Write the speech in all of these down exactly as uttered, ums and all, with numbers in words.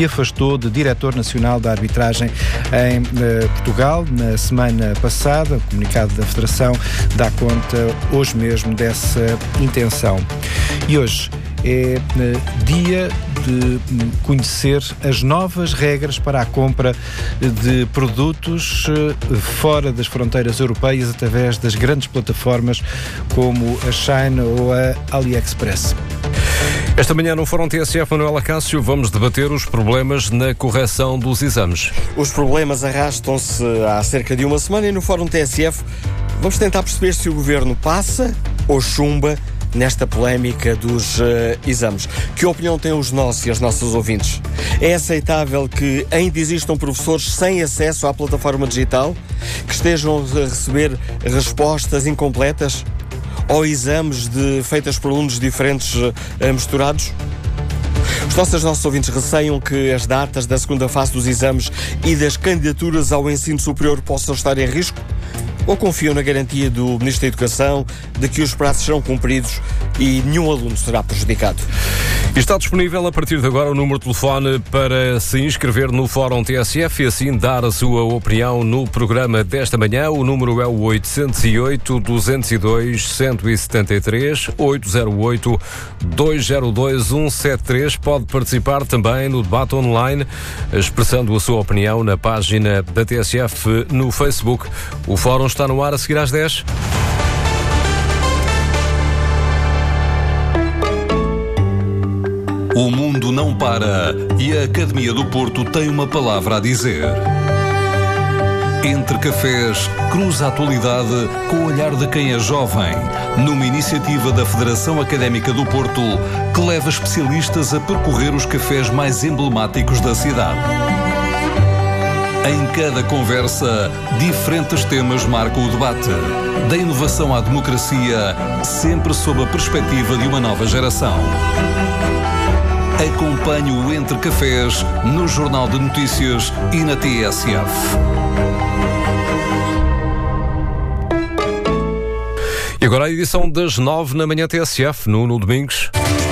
se afastou de diretor nacional da arbitragem em uh, Portugal na semana passada. O comunicado da Federação dá conta hoje mesmo dessa intenção. E hoje é uh, dia de conhecer as novas regras para a compra de produtos uh, fora das fronteiras europeias através das grandes plataformas como a Shein ou a AliExpress. Esta manhã no Fórum T S F, Manuel Acácio, vamos debater os problemas na correção dos exames. Os problemas arrastam-se há cerca de uma semana e no Fórum T S F vamos tentar perceber se o Governo passa ou chumba nesta polémica dos uh, exames. Que opinião têm os nossos e as nossas ouvintes? É aceitável que ainda existam professores sem acesso à plataforma digital, que estejam a receber respostas incompletas ou exames de, feitas por alunos diferentes uh, misturados? Os nossos e nossos ouvintes receiam que as datas da segunda fase dos exames e das candidaturas ao ensino superior possam estar em risco? Ou confiam na garantia do Ministro da Educação de que os prazos serão cumpridos e nenhum aluno será prejudicado? Está disponível a partir de agora o número de telefone para se inscrever no Fórum T S F e assim dar a sua opinião no programa desta manhã. O número é o oito zero oito, dois zero dois, um sete três, oito zero oito, dois zero dois, um sete três. Pode participar também no debate online, expressando a sua opinião na página da T S F no Facebook. O Fórum está no ar a seguir às dez. O mundo não para e a Academia do Porto tem uma palavra a dizer. Entre Cafés, cruza a atualidade com o olhar de quem é jovem, numa iniciativa da Federação Académica do Porto, que leva especialistas a percorrer os cafés mais emblemáticos da cidade. Em cada conversa, diferentes temas marcam o debate. Da inovação à democracia, sempre sob a perspectiva de uma nova geração. Acompanhe o Entre Cafés no Jornal de Notícias e na T S F. E agora a edição das nove na manhã T S F, no, no Domingos.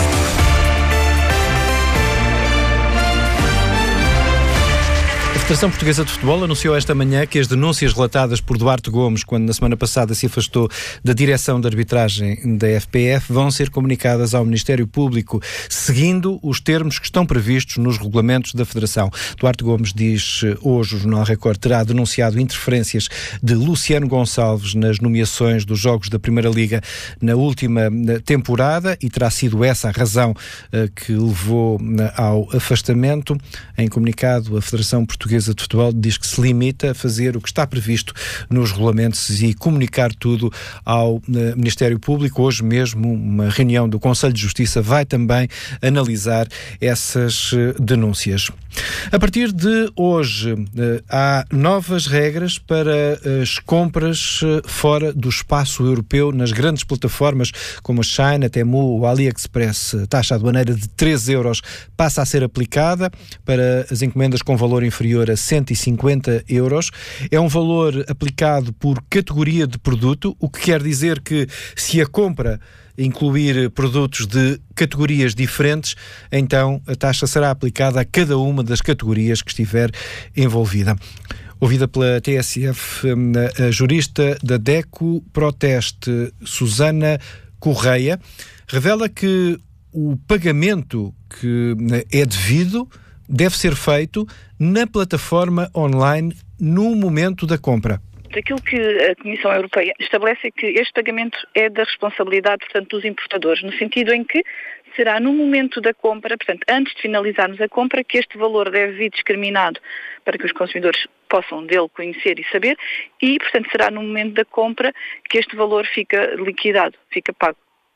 A Federação Portuguesa de Futebol anunciou esta manhã que as denúncias relatadas por Duarte Gomes, quando na semana passada se afastou da direção de arbitragem da F P F, vão ser comunicadas ao Ministério Público, seguindo os termos que estão previstos nos regulamentos da Federação. Duarte Gomes diz hoje, o Jornal Record terá denunciado interferências de Luciano Gonçalves nas nomeações dos jogos da Primeira Liga na última temporada e terá sido essa a razão uh, que levou uh, ao afastamento. Em comunicado, a Federação Portuguesa de Futebol diz que se limita a fazer o que está previsto nos regulamentos e comunicar tudo ao uh, Ministério Público. Hoje mesmo, uma reunião do Conselho de Justiça vai também analisar essas uh, denúncias. A partir de hoje, uh, há novas regras para as compras uh, fora do espaço europeu nas grandes plataformas como a Shein, a Temu ou a AliExpress. A taxa aduaneira de três euros passa a ser aplicada para as encomendas com valor inferior a cento e cinquenta euros. É um valor aplicado por categoria de produto, o que quer dizer que se a compra incluir produtos de categorias diferentes, então a taxa será aplicada a cada uma das categorias que estiver envolvida. Ouvida pela T S F, a jurista da DECO Proteste, Susana Correia, revela que o pagamento que é devido deve ser feito na plataforma online no momento da compra. Aquilo que a Comissão Europeia estabelece é que este pagamento é da responsabilidade, portanto, dos importadores, no sentido em que será no momento da compra, portanto, antes de finalizarmos a compra, que este valor deve vir discriminado para que os consumidores possam dele conhecer e saber e, portanto, será no momento da compra que este valor fica liquidado, fica pago.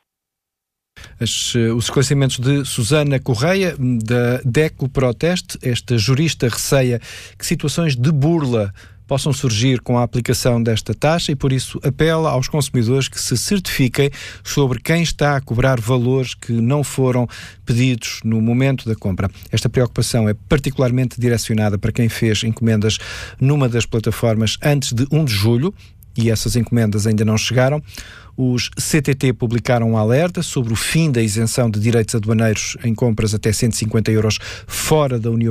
As, os esclarecimentos de Susana Correia, da DECO Proteste. Esta jurista receia que situações de burla possam surgir com a aplicação desta taxa e, por isso, apela aos consumidores que se certifiquem sobre quem está a cobrar valores que não foram pedidos no momento da compra. Esta preocupação é particularmente direcionada para quem fez encomendas numa das plataformas antes de primeiro de julho, e essas encomendas ainda não chegaram. Os C T T publicaram um alerta sobre o fim da isenção de direitos aduaneiros em compras até cento e cinquenta euros fora da União